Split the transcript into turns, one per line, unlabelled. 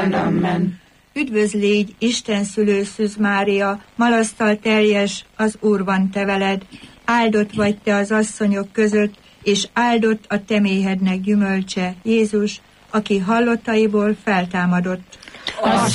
Amen, amen.
Üdvözl légy, Isten szülő Szűz Mária, malasztal teljes, az Úr van te veled, áldott vagy te az asszonyok között, és áldott a te méhednek gyümölcse, Jézus, aki hallottaiból feltámadott.
Az